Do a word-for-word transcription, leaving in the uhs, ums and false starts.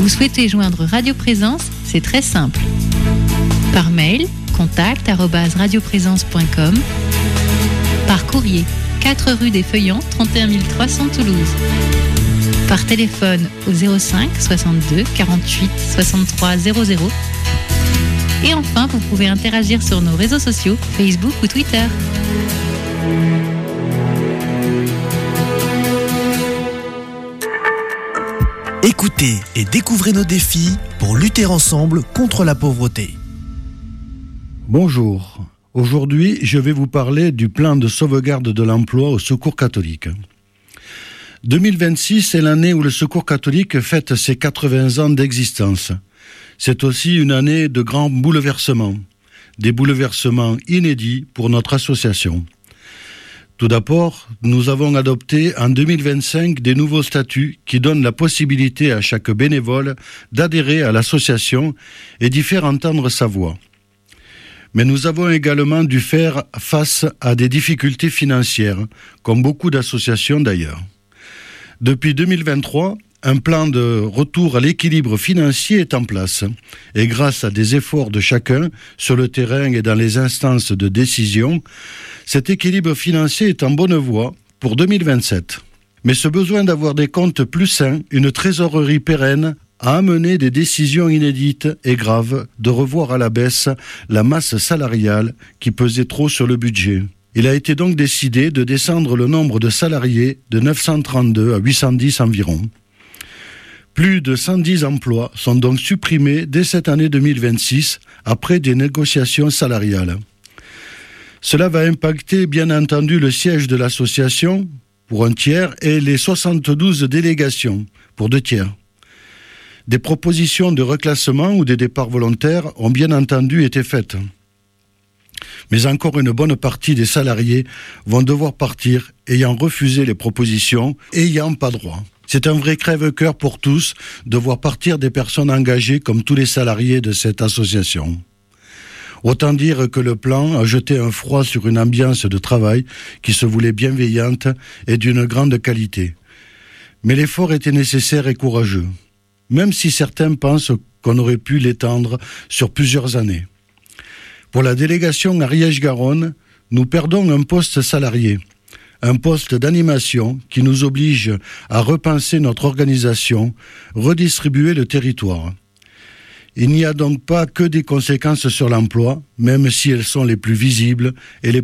Vous souhaitez joindre Radio Présence? C'est très simple. Par mail, contact arobase radioprésence point com. Par courrier, quatre rue des Feuillants, trente et un mille trois cents Toulouse. Par téléphone au zéro cinq soixante-deux quarante-huit soixante-trois zéro zéro. Et enfin, vous pouvez interagir sur nos réseaux sociaux, Facebook ou Twitter. Écoutez et découvrez nos défis pour lutter ensemble contre la pauvreté. Bonjour. Aujourd'hui, je vais vous parler du plan de sauvegarde de l'emploi au Secours catholique. deux mille vingt-six est l'année où le Secours catholique fête ses quatre-vingts ans d'existence. C'est aussi une année de grands bouleversements, des bouleversements inédits pour notre association. Tout d'abord, nous avons adopté en deux mille vingt-cinq des nouveaux statuts qui donnent la possibilité à chaque bénévole d'adhérer à l'association et d'y faire entendre sa voix. Mais nous avons également dû faire face à des difficultés financières, comme beaucoup d'associations d'ailleurs. Depuis deux mille vingt-trois, un plan de retour à l'équilibre financier est en place. Et grâce à des efforts de chacun sur le terrain et dans les instances de décision, cet équilibre financier est en bonne voie pour deux mille vingt-sept. Mais ce besoin d'avoir des comptes plus sains, une trésorerie pérenne, a amené des décisions inédites et graves de revoir à la baisse la masse salariale qui pesait trop sur le budget. Il a été donc décidé de descendre le nombre de salariés de neuf cent trente-deux à huit cent dix environ. Plus de cent dix emplois sont donc supprimés dès cette année deux mille vingt-six, après des négociations salariales. Cela va impacter bien entendu le siège de l'association, pour un tiers, et les soixante-douze délégations, pour deux tiers. Des propositions de reclassement ou des départs volontaires ont bien entendu été faites. Mais encore une bonne partie des salariés vont devoir partir, ayant refusé les propositions, ayant pas droit. C'est un vrai crève-cœur pour tous de voir partir des personnes engagées comme tous les salariés de cette association. Autant dire que le plan a jeté un froid sur une ambiance de travail qui se voulait bienveillante et d'une grande qualité. Mais l'effort était nécessaire et courageux, même si certains pensent qu'on aurait pu l'étendre sur plusieurs années. Pour la délégation Ariège-Garonne, nous perdons un poste salarié. Un poste d'animation qui nous oblige à repenser notre organisation, redistribuer le territoire. Il n'y a donc pas que des conséquences sur l'emploi, même si elles sont les plus visibles et les